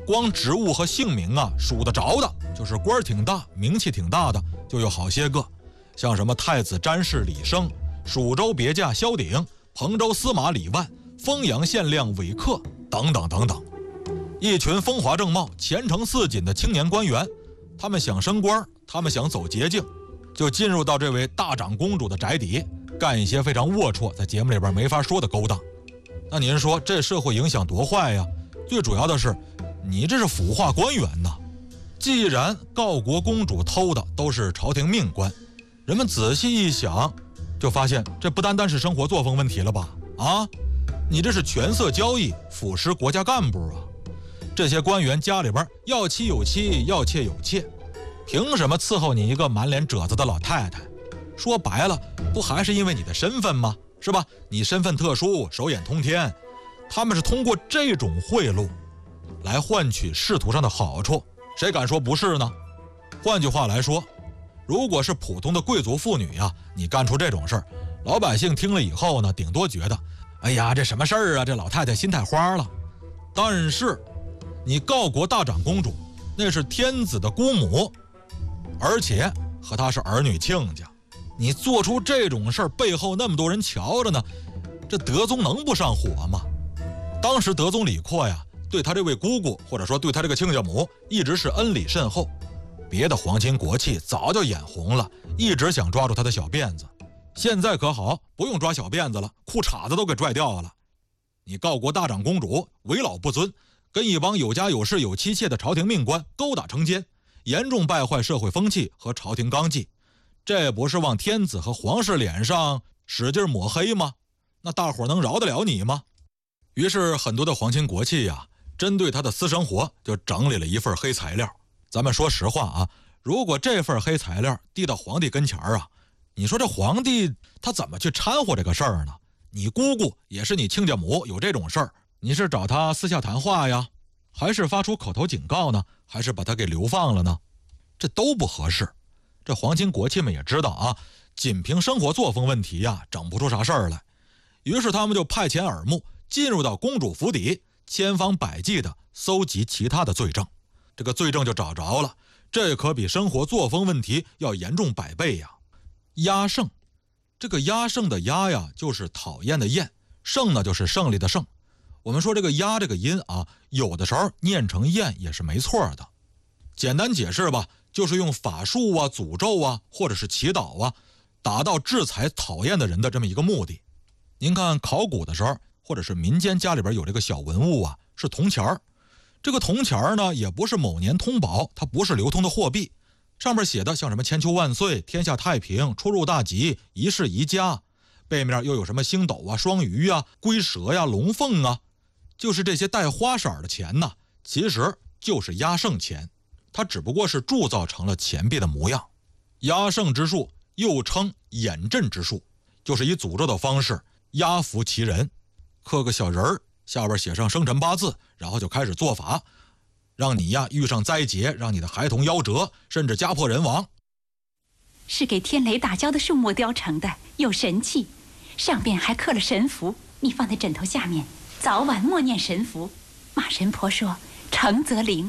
光职务和姓名啊数得着的，就是官儿挺大、名气挺大的，就有好些个，像什么太子詹事李生、蜀州别驾萧鼎、彭州司马李万、丰阳县令韦克等等等等，一群风华正茂、前程似锦的青年官员，他们想升官，他们想走捷径，就进入到这位大长公主的宅邸，干一些非常龌龊，在节目里边没法说的勾当。那您说这社会影响多坏呀？最主要的是，你这是腐化官员呐！既然告国公主偷的都是朝廷命官，人们仔细一想，就发现这不单单是生活作风问题了吧？啊，你这是权色交易，腐蚀国家干部啊！这些官员家里边要妻有妻，要妾有妾，凭什么伺候你一个满脸褶子的老太太？说白了，不还是因为你的身份吗？是吧？你身份特殊，手眼通天，他们是通过这种贿赂来换取仕途上的好处，谁敢说不是呢？换句话来说，如果是普通的贵族妇女呀，你干出这种事儿，老百姓听了以后呢，顶多觉得，哎呀，这什么事儿啊？这老太太心太花了。但是，你告国大长公主，那是天子的姑母，而且和她是儿女亲家。你做出这种事儿，背后那么多人瞧着呢，这德宗能不上火吗？当时德宗李阔呀，对他这位姑姑，或者说对他这个亲家母，一直是恩礼甚厚。别的皇亲国戚早就眼红了，一直想抓住他的小辫子。现在可好，不用抓小辫子了，裤衩子都给拽掉了。你告国大长公主为老不尊，跟一帮有家有室有妻妾的朝廷命官勾打成奸，严重败坏社会风气和朝廷纲纪。这不是往天子和皇室脸上使劲抹黑吗？那大伙能饶得了你吗？于是很多的皇亲国戚呀，针对他的私生活就整理了一份黑材料。咱们说实话啊，如果这份黑材料递到皇帝跟前啊，你说这皇帝他怎么去掺和这个事儿呢？你姑姑也是你亲家母，有这种事儿，你是找他私下谈话呀，还是发出口头警告呢？还是把他给流放了呢？这都不合适。这皇亲国戚们也知道啊，仅凭生活作风问题呀，整不出啥事儿来。于是他们就派遣耳目进入到公主府邸，千方百计的搜集其他的罪证。这个罪证就找着了，这可比生活作风问题要严重100倍呀。压胜，这个压胜的压呀，就是讨厌的厌，胜呢就是胜利的胜。我们说这个压这个音啊，有的时候念成厌也是没错的。简单解释吧，就是用法术啊、诅咒啊，或者是祈祷啊，达到制裁讨厌的人的这么一个目的。您看考古的时候，或者是民间家里边有这个小文物啊，是铜钱儿。这个铜钱儿呢，也不是某年通宝，它不是流通的货币，上面写的像什么千秋万岁、天下太平、出入大吉、一世宜家，背面又有什么星斗啊、双鱼啊、龟蛇呀、龙凤啊，就是这些带花色的钱呢，其实就是压胜钱。它只不过是铸造成了钱币的模样。压胜之术又称掩阵之术，就是以诅咒的方式压服其人，刻个小人儿，下边写上生辰八字，然后就开始做法，让你呀遇上灾劫，让你的孩童夭折，甚至家破人亡。 是给天雷打醮的树木雕成的，有神气，上边还刻了神符，你放在枕头下面，早晚默念神符，马神婆说成则灵。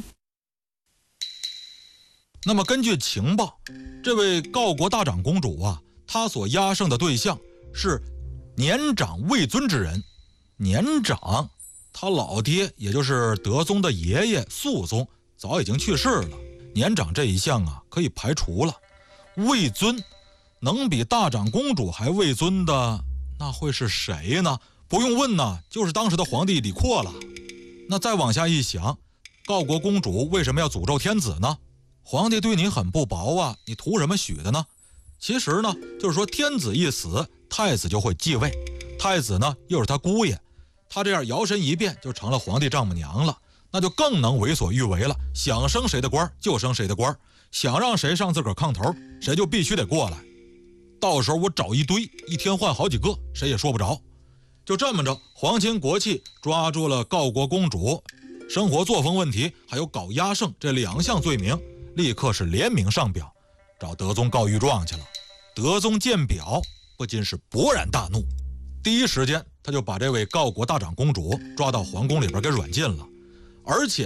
那么根据情报，这位告国大长公主啊，她所压胜的对象是年长位尊之人。年长，他老爹也就是德宗的爷爷肃宗早已经去世了，年长这一项啊可以排除了。位尊，能比大长公主还位尊的，那会是谁呢？不用问呢，就是当时的皇帝李阔了。那再往下一想，告国公主为什么要诅咒天子呢？皇帝对你很不薄啊，你图什么许的呢？其实呢，就是说天子一死，太子就会继位，太子呢又是他姑爷，他这样摇身一变就成了皇帝丈母娘了，那就更能为所欲为了，想升谁的官就升谁的官，想让谁上自个儿炕头，谁就必须得过来。到时候我找一堆，一天换好几个，谁也说不着。就这么着，皇亲国戚抓住了告国公主生活作风问题还有搞压胜这2项罪名，立刻是联名上表找德宗告御状去了。德宗见表不禁是勃然大怒，第一时间他就把这位告国大长公主抓到皇宫里边给软禁了，而且